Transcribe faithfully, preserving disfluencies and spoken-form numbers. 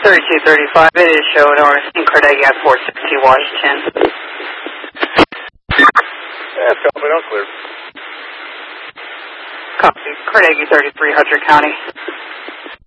thirty-two thirty-five, it is showing over in Carnegie at four sixty Washington. Yeah, copy, all clear. Copy, Carnegie thirty-three hundred County.